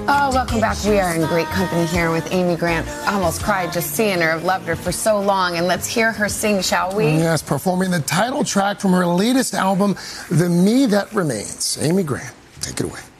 Oh, welcome back. We are in great company here with Amy Grant. I almost cried just seeing her. I've loved her for so long. And let's hear her sing, shall we? Yes, performing the title track from her latest album, The Me That Remains. Amy Grant, take it away.